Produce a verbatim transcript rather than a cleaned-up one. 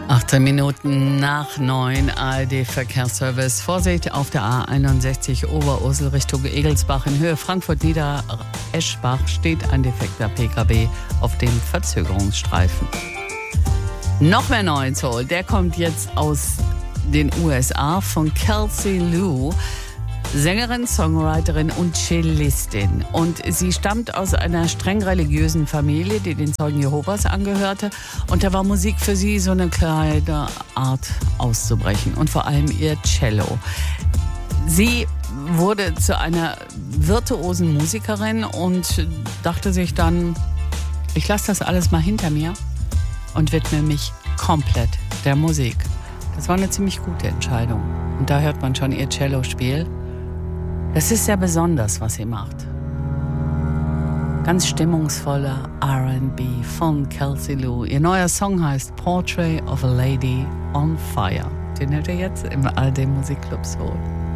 achtzehn Minuten nach neun, A R D-Verkehrsservice. Vorsicht auf der A einundsechzig Oberursel Richtung Egelsbach in Höhe Frankfurt-Nieder-Eschbach steht ein defekter P K W auf dem Verzögerungsstreifen. Noch mehr neuen Soul, der kommt jetzt aus den U S A von Kelsey Lou. Sängerin, Songwriterin und Cellistin. Und sie stammt aus einer streng religiösen Familie, die den Zeugen Jehovas angehörte. Und da war Musik für sie so eine kleine Art auszubrechen. Und vor allem ihr Cello. Sie wurde zu einer virtuosen Musikerin und dachte sich dann, ich lasse das alles mal hinter mir und widme mich komplett der Musik. Das war eine ziemlich gute Entscheidung. Und da hört man schon ihr Cellospiel. Das ist sehr besonders, was sie macht. Ganz stimmungsvoller R and B von Kelsey Lou. Ihr neuer Song heißt Portrait of a Lady on Fire. Den hört ihr jetzt im A R D Musikclub Soul.